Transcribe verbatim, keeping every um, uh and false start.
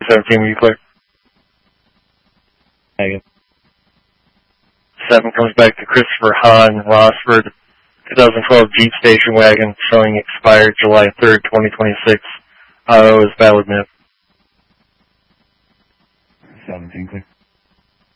seventeen, will you clear? Negative. seven comes back to Christopher Hahn, Rossford, twenty twelve Jeep station wagon, showing expired July third, twenty twenty-six. Auto is valid, ma'am. seventeen, clear.